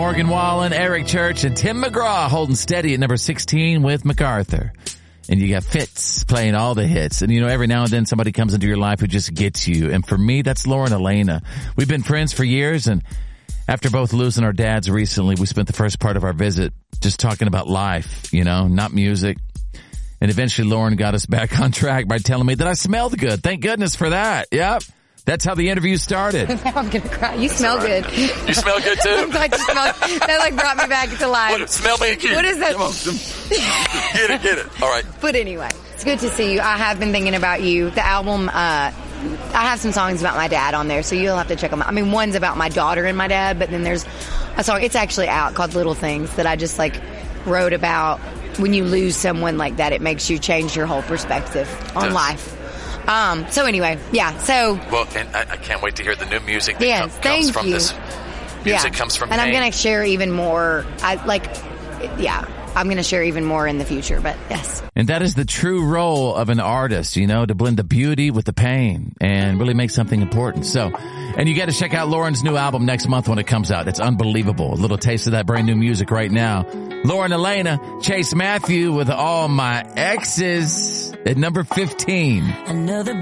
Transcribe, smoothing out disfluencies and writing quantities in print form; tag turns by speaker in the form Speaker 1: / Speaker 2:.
Speaker 1: Morgan Wallen, Eric Church, and Tim McGraw holding steady at number 16 with MacArthur. And you got Fitz playing all the hits. And, every now and then somebody comes into your life who just gets you. And for me, that's Lauren Elena. We've been friends for years, and after both losing our dads recently, we spent the first part of our visit just talking about life, not music. And eventually Lauren got us back on track by telling me that I smelled good. Thank goodness for that. Yep. That's how the interview started.
Speaker 2: Now I'm going to cry. You smell good.
Speaker 1: You smell good too?
Speaker 2: I'm glad you smell. That brought me back to life.
Speaker 1: What, smell me again.
Speaker 2: What is that?
Speaker 1: Come on. Get it. All right.
Speaker 2: But anyway, it's good to see you. I have been thinking about you. The album, I have some songs about my dad on there, so you'll have to check them out. I mean, one's about my daughter and my dad, but then there's a song, it's actually out, called Little Things, that I just wrote about when you lose someone like that. It makes you change your whole perspective on life. So anyway, yeah, so.
Speaker 1: Well, and I can't wait to hear the new music that
Speaker 2: comes
Speaker 1: from
Speaker 2: you.
Speaker 1: This. Music comes from
Speaker 2: And
Speaker 1: pain.
Speaker 2: I'm going to share even more. I'm going to share even more in the future, but yes.
Speaker 1: And that is the true role of an artist, to blend the beauty with the pain and really make something important. So, and you got to check out Lauren's new album next month when it comes out. It's unbelievable. A little taste of that brand new music right now. Lauren Elena, Chase Matthew with All My Exes at number 15.
Speaker 3: Another